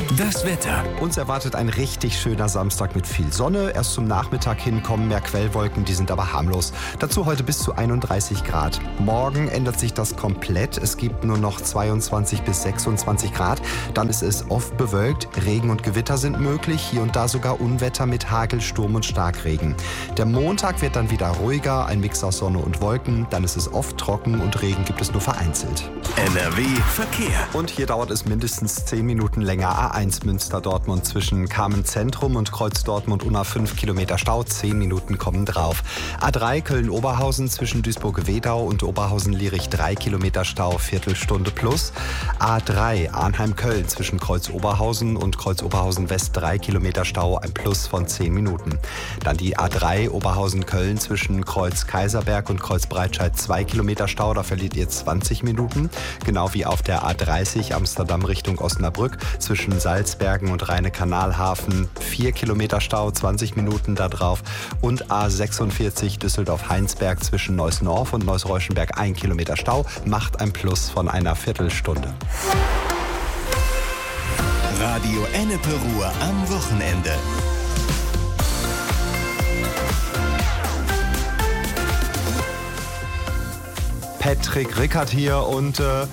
Das Wetter. Uns erwartet ein richtig schöner Samstag mit viel Sonne. Erst zum Nachmittag hin kommen mehr Quellwolken, die sind aber harmlos. Dazu heute bis zu 31 Grad. Morgen ändert sich das komplett. Es gibt nur noch 22 bis 26 Grad. Dann ist es oft bewölkt. Regen und Gewitter sind möglich. Hier und da sogar Unwetter mit Hagel, Sturm und Starkregen. Der Montag wird dann wieder ruhiger. Ein Mix aus Sonne und Wolken. Dann ist es oft trocken und Regen gibt es nur vereinzelt. NRW Verkehr. Und hier dauert es mindestens 10 Minuten länger. A1 Münster-Dortmund zwischen Kamen-Zentrum und Kreuz-Dortmund-Unna 5 Kilometer Stau. 10 Minuten kommen drauf. A3 Köln-Oberhausen zwischen Duisburg-Wedau und Oberhausen-Lierich 3 Kilometer Stau, Viertelstunde plus. A3 Arnheim-Köln zwischen Kreuz-Oberhausen und Kreuz-Oberhausen-West 3 Kilometer Stau, ein Plus von 10 Minuten. Dann die A3 Oberhausen-Köln zwischen Kreuz-Kaiserberg und Kreuz-Breitscheid 2 Kilometer Stau, da verliert ihr 20 Minuten. Genau wie auf der A30 Amsterdam Richtung Osnabrück zwischen Salzbergen und Rheine-Kanalhafen 4 Kilometer Stau, 20 Minuten da drauf. Und A46 Düsseldorf-Heinsberg zwischen Neuss-Norf und Neuss-Reuschenberg 1 Kilometer Stau, macht ein Plus von einer Viertelstunde. Radio Ennepe Ruhr am Wochenende. Patrick Rickert hier und